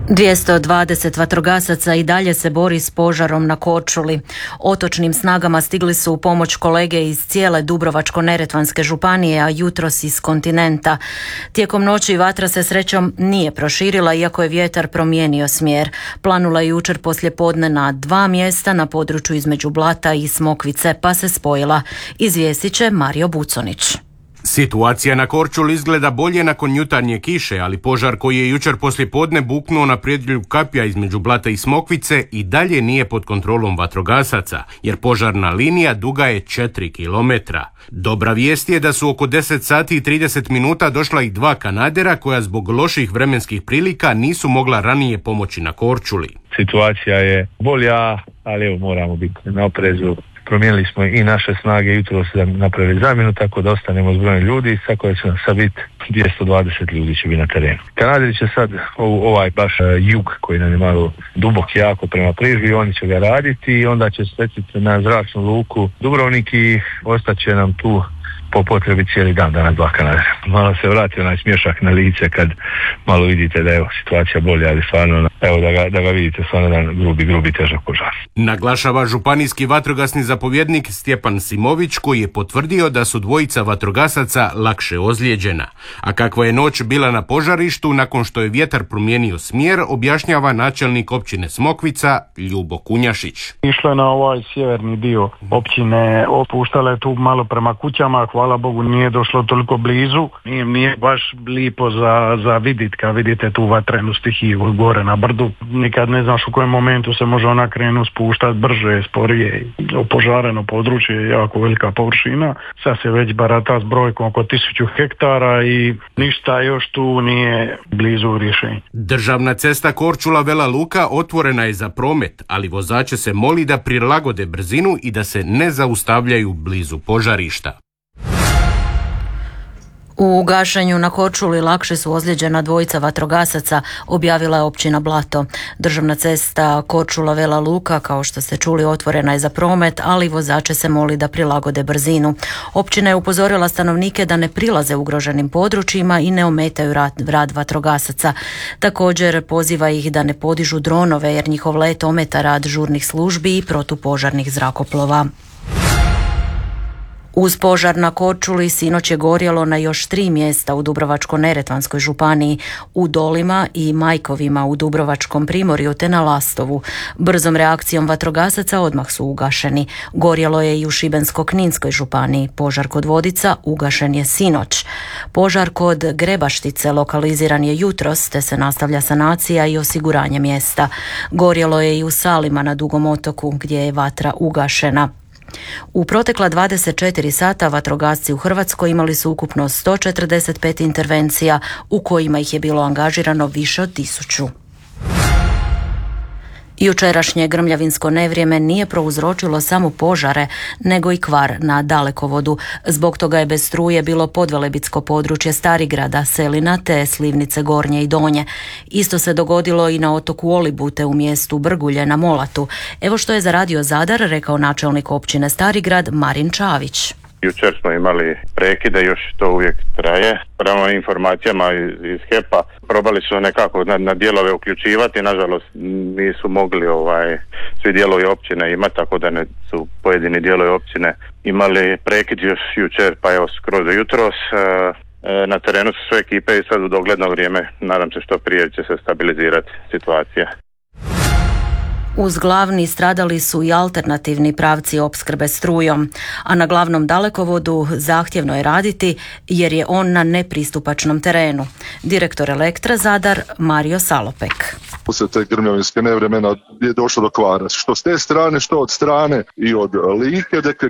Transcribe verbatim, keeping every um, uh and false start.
dvjesto dvadeset vatrogasaca i dalje se bori s požarom na Korčuli. Otočnim snagama stigli su u pomoć kolege iz cijele Dubrovačko-neretvanske županije, a jutros iz kontinenta. Tijekom noći vatra se srećom nije proširila, iako je vjetar promijenio smjer. Planula je jučer poslijepodne na dva mjesta na području između Blata i Smokvice, pa se spojila. Izvijestit će Mario Buconić. Situacija na Korčuli izgleda bolje nakon jutarnje kiše, ali požar koji je jučer poslijepodne buknuo na predjelju Kapja između Blata i Smokvice i dalje nije pod kontrolom vatrogasaca, jer požarna linija duga je četiri kilometra. Dobra vijest je da su oko deset sati i trideset minuta došla i dva kanadera koja zbog loših vremenskih prilika nisu mogla ranije pomoći na Korčuli. Situacija je bolja, ali evo moramo biti na oprezu. Promijenili smo i naše snage, jutro se napravili zamjenu, tako da ostanemo s brojem ljudi, tako da će nam sad biti dvjesto dvadeset ljudi će biti na terenu. Kanaderi će sad ovaj baš jug koji nam je malo dubok jako prema Prižu, oni će ga raditi i onda će sletiti na zračnu luku Dubrovnik i ostaće nam tu po potrebi cijeli dan, danas dva kanadera. Malo se vrati onaj smješak na lice kad malo vidite da je situacija bolja, ali stvarno, evo da ga, da ga vidite, stvarno da grubi, grubi težak požar. Naglašava županijski vatrogasni zapovjednik Stjepan Simović, koji je potvrdio da su dvojica vatrogasaca lakše ozlijeđena. A kakva je noć bila na požarištu nakon što je vjetar promijenio smjer, objašnjava načelnik općine Smokvica Ljubo Kunjašić. Išlo je na ovaj sjeverni dio općine, opuštala je tu malo prema kućama, hvala Bogu nije došlo toliko blizu, nije, nije baš lipo za, za vidit kad vidite tu vatrenu stihiju gore na brdu. Nikad ne znaš u kojem momentu se može ona krenu spuštati brže, sporije. Opožareno područje je jako velika površina, sad se već barata s brojkom oko tisuću hektara i ništa još tu nije blizu rješenja. Državna cesta Korčula Vela Luka otvorena je za promet, ali vozače se moli da prilagode brzinu i da se ne zaustavljaju blizu požarišta. U gašenju na Korčuli lakše su ozlijeđena dvojica vatrogasaca, objavila je općina Blato. Državna cesta Korčula Vela Luka, kao što ste čuli, otvorena je za promet, ali vozače se moli da prilagode brzinu. Općina je upozorila stanovnike da ne prilaze ugroženim područjima i ne ometaju rad, rad vatrogasaca. Također poziva ih da ne podižu dronove, jer njihov let ometa rad žurnih službi i protupožarnih zrakoplova. Uz požar na Korčuli sinoć je gorjelo na još tri mjesta u Dubrovačko-neretvanskoj županiji, u Dolima i Majkovima u Dubrovačkom primorju te na Lastovu. Brzom reakcijom vatrogasaca odmah su ugašeni. Gorjelo je i u Šibensko-kninskoj županiji. Požar kod Vodica ugašen je sinoć. Požar kod Grebaštice lokaliziran je jutros, te se nastavlja sanacija i osiguranje mjesta. Gorjelo je i u Salima na Dugom otoku, gdje je vatra ugašena. U protekla dvadeset četiri sata vatrogasci u Hrvatskoj imali su ukupno sto četrdeset pet intervencija, u kojima ih je bilo angažirano više od tisuću. Jučerašnje grmljavinsko nevrijeme nije prouzročilo samo požare, nego i kvar na dalekovodu. Zbog toga je bez struje bilo podvelebitsko područje Starigrada, Selina te Slivnice Gornje i Donje. Isto se dogodilo i na otoku Olibute u mjestu Brgulje na Molatu. Evo što je za Radio Zadar rekao načelnik općine Starigrad Marin Čavić. Jučer smo imali prekide, još to uvijek traje. Prema informacijama iz, iz H E P-a probali su nekako na, na dijelove uključivati, nažalost nisu mogli ovaj, svi dijelovi općine imati, tako da ne su pojedini dijelovi općine imali prekid još jučer, pa evo skroz do jutros. E, na terenu su sve ekipe i sad u dogledno vrijeme, nadam se što prije će se stabilizirati situacija. Uz glavni stradali su i alternativni pravci opskrbe strujom, a na glavnom dalekovodu zahtjevno je raditi jer je on na nepristupačnom terenu. Direktor Elektra Zadar Mario Salopek. Uslijed te grmljavinske nevremena je došlo do kvara, što s te strane, što od strane i od Like,